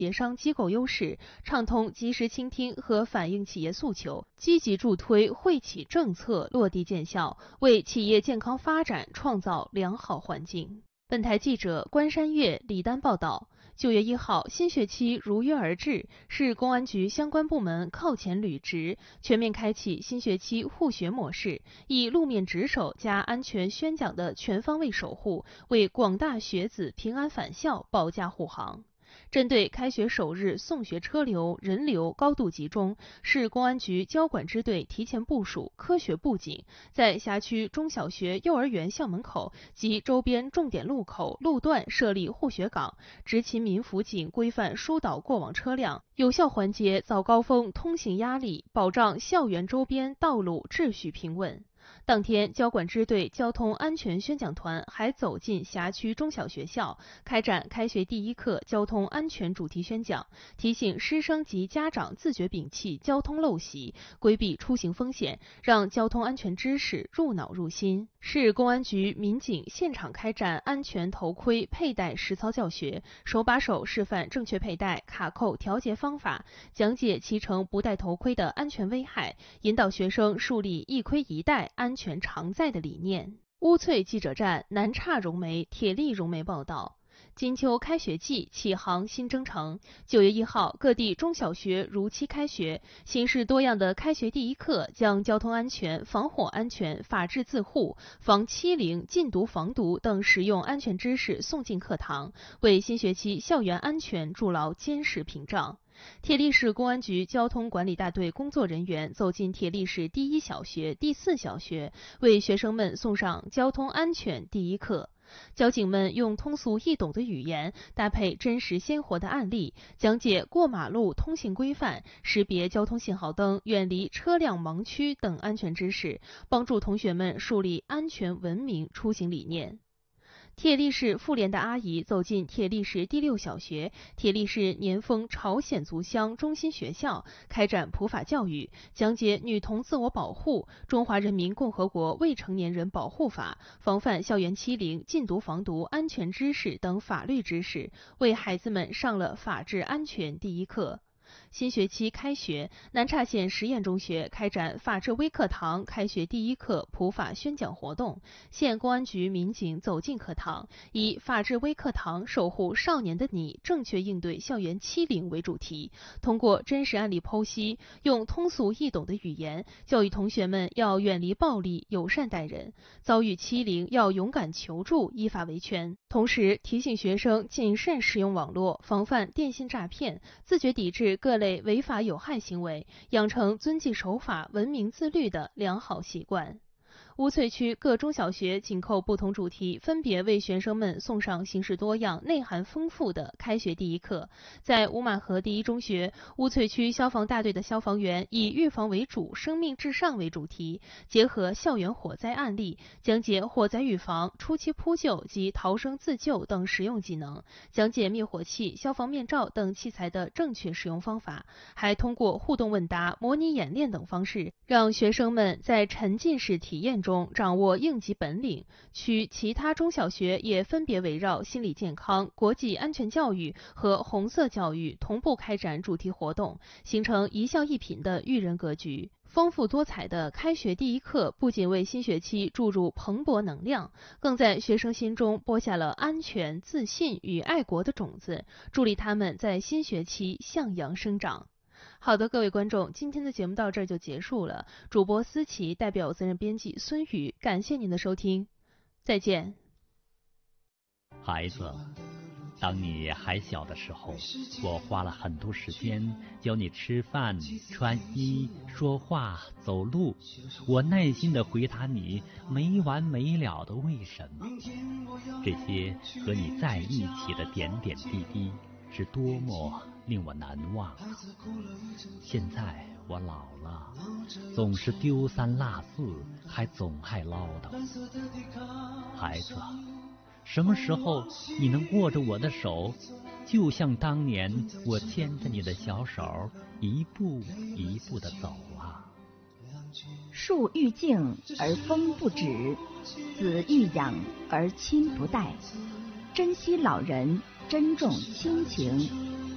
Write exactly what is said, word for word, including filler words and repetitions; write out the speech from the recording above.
协商机构优势，畅通及时倾听和反映企业诉求，积极助推惠企政策落地见效，为企业健康发展创造良好环境。本台记者关山月、李丹报道。九月一号，新学期如约而至，市公安局相关部门靠前履职，全面开启新学期护学模式，以路面值守加安全宣讲的全方位守护，为广大学子平安返校保驾护航。针对开学首日送学车流、人流高度集中，市公安局交管支队提前部署科学布警，在辖区中小学、幼儿园校门口及周边重点路口、路段设立护学岗，执勤民辅警规范疏导过往车辆，有效缓解早高峰通行压力，保障校园周边道路秩序平稳。当天，交管支队交通安全宣讲团还走进辖区中小学校，开展开学第一课交通安全主题宣讲，提醒师生及家长自觉摒弃交通陋习，规避出行风险，让交通安全知识入脑入心。市公安局民警现场开展安全头盔佩戴实操教学，手把手示范正确佩戴、卡扣调节方法，讲解骑乘不戴头盔的安全危害，引导学生树立一盔一戴、安全常在的理念。乌翠记者站南岔融媒、铁力融媒报道。金秋开学季启航新征程，九月一号，各地中小学如期开学，形式多样的开学第一课将交通安全、防火安全、法治自护、防欺凌、禁毒防毒等实用安全知识送进课堂，为新学期校园安全筑牢坚实屏障。铁力市公安局交通管理大队工作人员走进铁力市第一小学、第四小学，为学生们送上交通安全第一课。交警们用通俗易懂的语言，搭配真实鲜活的案例，讲解过马路通行规范、识别交通信号灯、远离车辆盲区等安全知识，帮助同学们树立安全文明出行理念。铁力市妇联的阿姨走进铁力市第六小学、铁力市年丰朝鲜族乡中心学校，开展普法教育，讲解女童自我保护、中华人民共和国未成年人保护法、防范校园欺凌、禁毒防毒安全知识等法律知识，为孩子们上了法治安全第一课。新学期开学，南岔县实验中学开展法治微课堂开学第一课普法宣讲活动，县公安局民警走进课堂，以法治微课堂守护少年的你，正确应对校园欺凌为主题，通过真实案例剖析，用通俗易懂的语言教育同学们要远离暴力，友善待人，遭遇欺凌要勇敢求助，依法维权。同时提醒学生谨慎使用网络，防范电信诈骗，自觉抵制各类违法有害行为，养成遵纪守法、文明自律的良好习惯。乌翠区各中小学紧扣不同主题，分别为学生们送上形式多样、内涵丰富的开学第一课。在乌马河第一中学，乌翠区消防大队的消防员以预防为主、生命至上为主题，结合校园火灾案例，讲解火灾预防、初期扑救及逃生自救等实用技能，讲解灭火器、消防面罩等器材的正确使用方法，还通过互动问答、模拟演练等方式，让学生们在沉浸式体验中掌握应急本领。区其他中小学也分别围绕心理健康、国际安全教育和红色教育同步开展主题活动，形成一校一品的育人格局。丰富多彩的开学第一课不仅为新学期注入蓬勃能量，更在学生心中播下了安全、自信与爱国的种子，助力他们在新学期向阳生长。好的，各位观众，今天的节目到这儿就结束了。主播思琪代表责任编辑孙宇，感谢您的收听，再见。 孩子，当你还小的时候，我花了很多时间教你吃饭、穿衣、说话、走路。我耐心地回答你没完没了的为什么。这些和你在一起的点点滴滴，是多么令我难忘。现在我老了，总是丢三落四，还总爱唠叨。孩子，什么时候你能握着我的手，就像当年我牵着你的小手，一步一步地走啊。 树欲静而风不止，子欲养而亲不待。珍惜老人，珍重亲情，